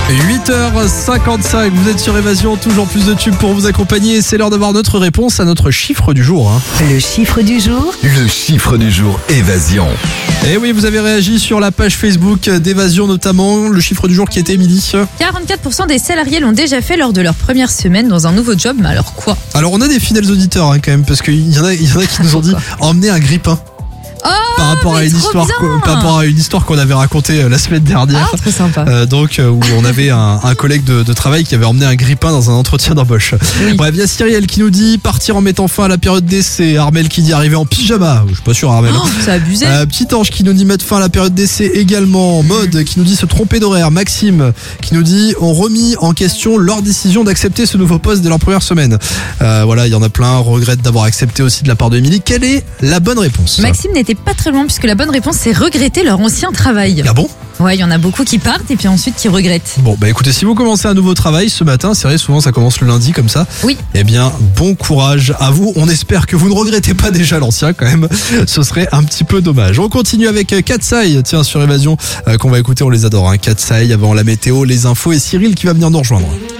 8h55, vous êtes sur Évasion, toujours plus de tubes pour vous accompagner. C'est l'heure d'avoir notre réponse à notre chiffre du jour. Le chiffre du jour. Le chiffre du jour, Évasion. Et oui, vous avez réagi sur la page Facebook d'Évasion notamment. Le chiffre du jour qui était Émilie. 44% des salariés l'ont déjà fait lors de leur première semaine dans un nouveau job. Mais alors quoi? Alors on a des fidèles auditeurs quand même, parce qu'il y en a qui nous ont dit emmener un grippin. Oh, Par rapport à une histoire qu'on avait racontée la semaine dernière. Ah, trop sympa. Où on avait un collègue de travail qui avait emmené un grippin dans un entretien d'embauche. Oui. Bref, il y a Cyrielle qui nous dit partir en mettant fin à la période d'essai. Armel qui dit arriver en pyjama. Je suis pas sûr, Armel. Oh, c'est abusé. Petit Ange qui nous dit mettre fin à la période d'essai également. Mode qui nous dit se tromper d'horaire. Maxime qui nous dit ont remis en question leur décision d'accepter ce nouveau poste dès leur première semaine. Voilà, il y en a plein. Regrette d'avoir accepté aussi de la part de Émilie. Quelle est la bonne réponse? Maxime n'était pas très loin puisque la bonne réponse c'est regretter leur ancien travail. Ah bon? Ouais, il y en a beaucoup qui partent et puis ensuite qui regrettent. Bon, bah écoutez, si vous commencez un nouveau travail ce matin, c'est vrai, souvent ça commence le lundi comme ça. Oui. Eh bien, bon courage à vous. On espère que vous ne regrettez pas déjà l'ancien quand même. Ce serait un petit peu dommage. On continue avec Katsai, tiens, sur Évasion, qu'on va écouter, on les adore. Katsai, avant la météo, les infos et Cyril qui va venir nous rejoindre.